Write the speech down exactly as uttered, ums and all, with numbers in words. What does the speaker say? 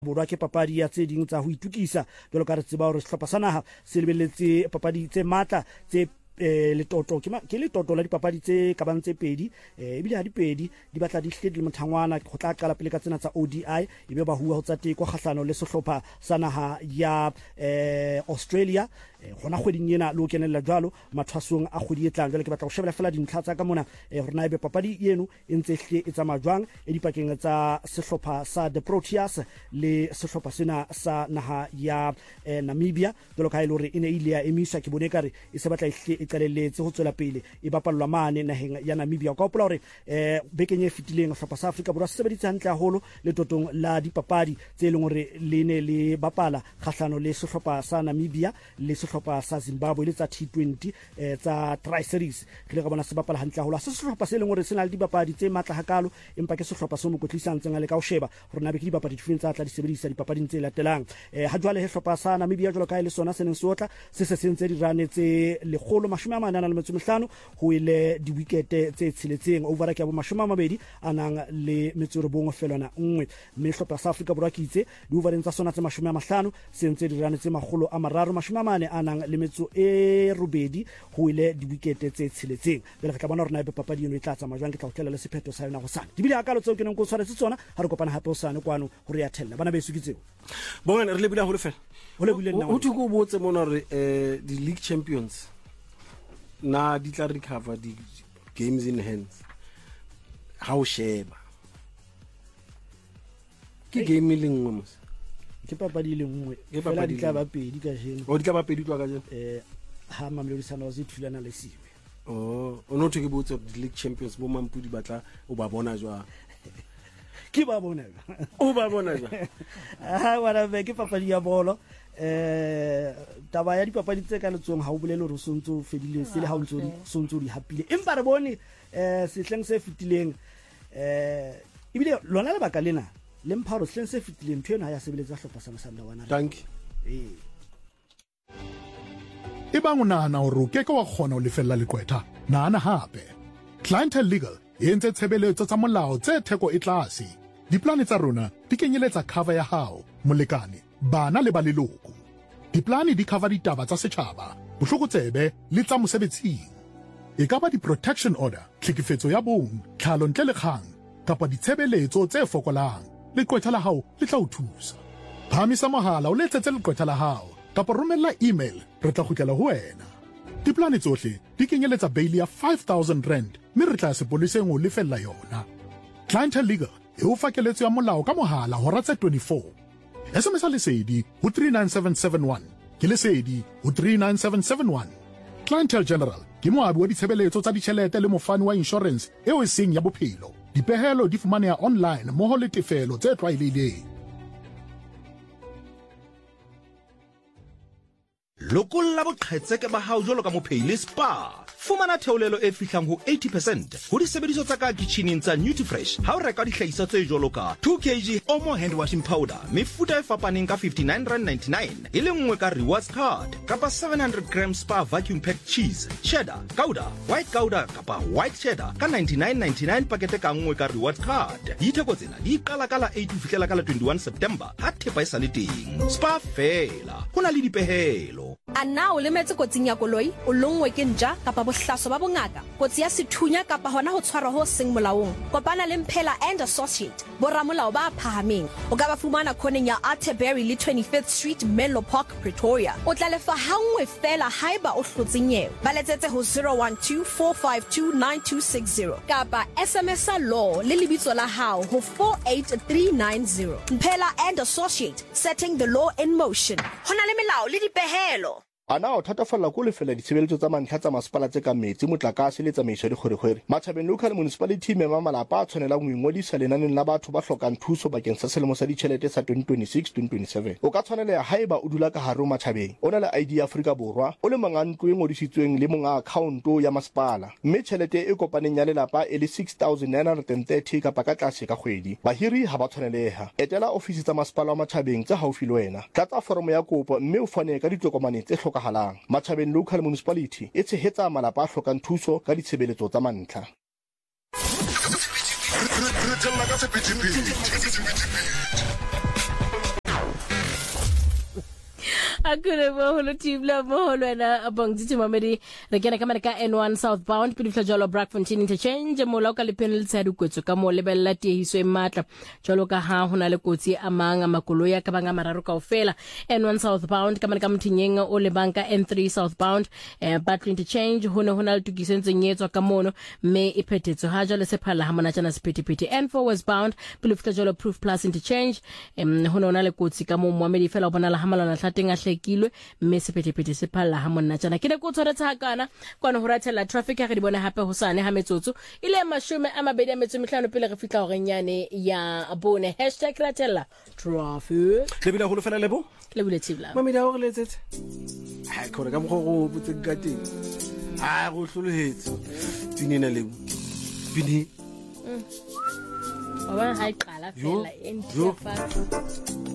borwa ke papadi ya tse ding tsa ho itukisa jalo ka re tseba hore sehlopha sa naha se lebelletse papadi tse matla tse eh le toto ke ke le toto la dipapadi tse ka bang tse pedi eh ebile ha dipedi di batla di hledi le mothangwana go tla qala pele ka tsena tsa O D I ebe ba hua ho tsa teko kgahlano le sehlopha sa naha ya eh Australia gona kgweding ena lo kenella jwalo mathwasong a kgwedi e tlang jwale ke batla go shebela fela dintlha tsa ka mona hore na ebe papadi eno e ntse hle e tsa majwang e dipakeng tsa sehlopha sa The Proteas le sehlopha sena sa naha ya Namibia jwalo ka ile hore ene ile ya emiswa ke bone kare e se batla hle e qalelletse ho tswela pele e bapallwa mane naheng ya Namibia ka hopola hore eh bekeng e fitileng sehlopha sa Afrika Borwa se sebeditse hantle haholo le totong la dipapadi tse leng hore le ne le bapala kgahlano le sehlopha sa Namibia le sehlopha sa Zimbabwe le tsa T twenty eh tsa Tri Series ke le ga bona se bapala hantle haholo se sehlopha se leng hore se na le dipapadi tse matla hakalo empa ke sehlopha se mo kotlisang tseng le ka o sheba hore na be ke dipapadi difeng tsa tla di sebedisa dipapading tse latelang eh ha jwale he sehlopha sa Namibia jwalo ka ile sona se neng se otla se se sentse di rane tse lekgolo mashome a mane a nang le metso mehlano ho ile di wicket tse tshiletseng over ke bo mashome a mabedi a nang le metso re bongo felwana nngwe mme sehlopha sa Afrika Borwa ke itse di over tsa sona tse mashome a mahlano sentse di rane tse magolo a mararo mashome a mane a nang le metso e robedi ho ile di wicket tse tshiletseng bele re tla bona hore na e papadi eno e tla tsama jwang ke tla go tlela le sephetho sa yona go sana di bile akalo tseo ke neng go tshwaretse tsona ha re kopana hape o sane kwano hore ya thella bana be sukitseo bona re le bila ho le fela ho le bile nna o thuko botse mona re eh di league champions na di tla recover di games in hands how sheba ke game le ngwe mos ke papadi le ngwe ke fela papadi di tla ba pedi ka jeno o di tla ba pedi twa ka jeno eh ha Mamelodi Sundowns e thulana le siwe oh o no thuke botse di league champions bo mampudi batla o ba bona jwa ke ba bona o ba bona jwa ha wala be ke papadi ya bolo eh taba ya dipapadi tse ka letsong ha o bolele hore so ntse o fedile se le ha o ntse so ntse o di hapile empa re bone eh sehleng se fitileng eh ibile lona le baka lena le mpharo sehleng se fitileng ntwe ena ha ya sebeletsa hlopha sa Masanda wana thank you eh e bang o nahana hore o keke wa kgona ho lefella lekwetha nahana hape Clientele Legal e entse tshebeletso tsa molao tse theko e tlase diplane tsa rona di kenyeletsa cover ya hao molekane bana le ba leloko diplane di cover ditaba tsa setjhaba bohlokotsebe le tsa mosebetsing e ka ba di protection order tlhekefetso ya bong tlhalo ntle le kgang kapa ditshebeletso tse fokolang lekwetha la hao le tla o thusa phamisa mohala o letsetse lekwetha la hao kapa romella email re tla kgutlela ho wena diplane tsohle di kenyeletsa bail ya five thousand rand mme re tla sepoleseng o lefella yona Clientele Legal e o fakeletso ya molao ka mohala hora tse twenty-four S M S lesedi ho three nine seven seven one ke lesedi ho three nine seven seven one Clientele General ke moabi wa ditshebeletso tsa ditjhelete le mofani wa insurance eo e seng ya bophelo dipehelo di fumaneha online moho le tefelo tse tlwaelehileng lokolla boqhetseke ba hao jwalo ka mophei le spa fumana theolelo e fihlang ho eighty percent ho disebediswa tsa ka kitcheneng tsa Nutrifresh ha o reka dihlahiswa tse jwalo ka two kilograms Omo hand washing powder mefuta e fapaneng ka fifty-nine rand ninety-nine e le nngwe ka rewards card kapa seven hundred grams Spa vacuum packed cheese cheddar gouda white gouda kapa white cheddar ka ninety-nine ninety-nine pakete ka nngwe ka rewards card ditheko tsena di qala ka la eight ho fihlela ka la twenty-one September ha thepa e sa le teng Spa fela ho na le dipehelo a na o lemetse kotsing ya koloi o longwe ke nja kapa bohlaso ba bongaka kotsi ya sethunya kapa hona ho tshwarwa ho seng molaong kopana le Mphela and Associate boramolao ba phahameng o ka ba fumana khoneng ya Atterbury le twenty-fifth Street Menlo Park Pretoria o tla lefa hangwe fela haiba o hlotse nyewe ba letsetse ho zero one two four five two nine two six zero kapa S M S a law le lebitso la hao ho four eight three nine zero Mphela and Associate setting the law in motion hona le melao le dipehelo ana o thatafalla ko lefela ditshebeletso tsa mantlha tsa masepala tse ka metsi motlakase le tsamaiso di kgwerekgwere Matjhabeng Local Municipality mema malapa a tshwanela go ingwedisa lenaneng la batho ba hlokang thuso bakeng sa selemo sa ditjhelete sa twenty twenty-six twenty twenty-seven o ka tshwanela haeba o dula ka hare Matjhabeng o na le I D ya Afrika Borwa o le monga ntlo e ngodisitsweng le monga account ya masepala mme tjhelete e kopaneng ya lelapa e le six thousand nine hundred thirty kapa ka tlase ka kgwedi bahiri ha ba tshwaneleha etela ofisi tsa masepala wa Matjhabeng tsa haufi le wena tlatsa foromo ya kopo mme o fane ka ditokomane tse hlokahalang Matjhabeng Local Municipality e tshehetsa malapa a hlokang thuso ka ditshebeletso tsa mantlha akule mo holo tibla mo holo na abang tsi mamedi re kena ka ka N one southbound pele fla jalo Brackfontein interchange mo la ka le penel tsa dikwetso ka mo lebella tiehiso e matla jalo ka ha hona le kotsi a manga makolo ya ka banga mararo ka ofela N one southbound ka ka mthinyeng o le banka N three southbound eh battle interchange hona hona le tukisentseng yetswa ka mono me e phethetso ha jalo se phala ha mona tsana sephethephethe N four westbound pele fla jalo Proof Plus interchange em hona hona le kotsi ka mo moamedi fela o bona la hamalana tlhateng a hlekilwe mme sephethephethe se phala ha monna tsana ke ne go tshwaretsa kana kwana ho rathela traffic ya re di bona hape ho sane ha metsotso ile mashume a mabedi a metso mehlano pele re fitla ho renyane ya bone hashtag rathela traffic le bila go le fela lebo le bule tibla mami da ho le tsetse ha khore ka mo go botse ka teng ha go hlolohetse tinina lebo bini ba ha iqala fela entifa